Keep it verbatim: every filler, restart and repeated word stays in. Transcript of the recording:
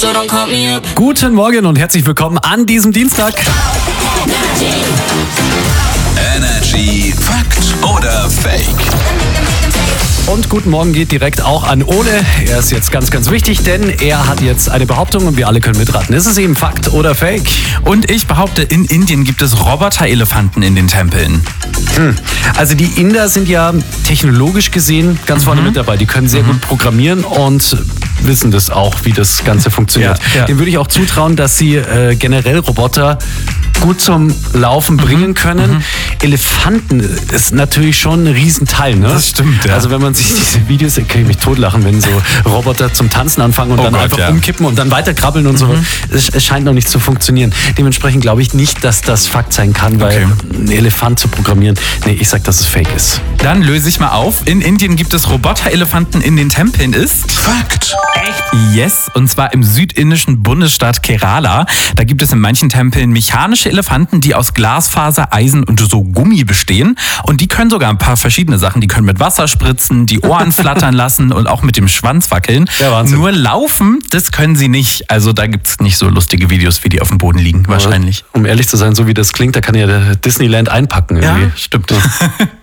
so don't call me up. Guten Morgen und herzlich willkommen an diesem Dienstag. Energy Fakt oder Fake? Und guten Morgen geht direkt auch an Ole. Er ist jetzt ganz, ganz wichtig, denn er hat jetzt eine Behauptung und wir alle können mitraten. Ist es eben Fakt oder Fake? Und ich behaupte, in Indien gibt es Roboterelefanten in den Tempeln. Hm. Also die Inder sind ja technologisch gesehen ganz vorne Mhm. mit dabei. Die können sehr Mhm. gut programmieren und wissen das auch, wie das Ganze funktioniert. Ja, ja. Dem würde ich auch zutrauen, dass sie äh, generell Roboter gut zum Laufen bringen Mhm. können. Mhm. Elefanten ist natürlich schon ein Riesenteil, ne? Das stimmt, ja. Also wenn man sich diese Videos, kann ich mich totlachen, wenn so Roboter zum Tanzen anfangen und Oh dann Gott, einfach ja. umkippen und dann weiterkrabbeln und so. Mhm. Es, es scheint noch nicht zu funktionieren. Dementsprechend glaube ich nicht, dass das Fakt sein kann, weil Okay. ein Elefant zu programmieren, nee, ich sag, dass es Fake ist. Dann löse ich mal auf. In Indien gibt es Roboterelefanten in den Tempeln. Ist Fakt. Yes, und zwar im südindischen Bundesstaat Kerala. Da gibt es in manchen Tempeln mechanische Elefanten, die aus Glasfaser, Eisen und so Gummi bestehen. Und die können sogar ein paar verschiedene Sachen. Die können mit Wasser spritzen, die Ohren flattern lassen und auch mit dem Schwanz wackeln. Ja, Wahnsinn. Nur laufen, das können sie nicht. Also da gibt es nicht so lustige Videos, wie die auf dem Boden liegen, wahrscheinlich. Um ehrlich zu sein, so wie das klingt, da kann ja der Disneyland einpacken irgendwie. stimmt.